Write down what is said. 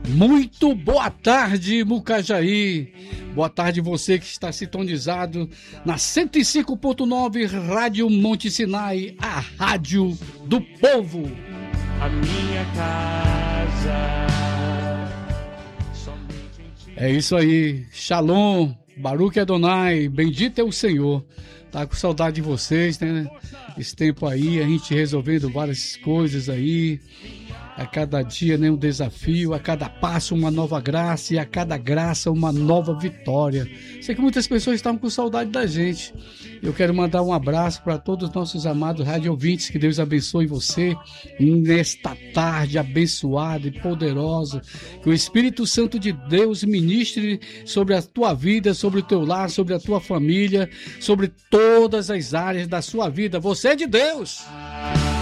Muito boa tarde, Mucajaí. Boa tarde você que está sintonizado na 105.9 Rádio Monte Sinai, a rádio do povo. A minha casa. É isso aí. Shalom, Baruch Adonai, bendito é o Senhor. Tá com saudade de vocês, né? Esse tempo aí, a gente resolvendo várias coisas aí. A cada dia, né, um desafio, a cada passo uma nova graça e a cada graça uma nova vitória. Sei que muitas pessoas estavam com saudade da gente. Eu quero mandar um abraço para todos os nossos amados rádio ouvintes. Que Deus abençoe você nesta tarde abençoada e poderosa. Que o Espírito Santo de Deus ministre sobre a tua vida, sobre o teu lar, sobre a tua família, sobre todas as áreas da sua vida. Você é de Deus.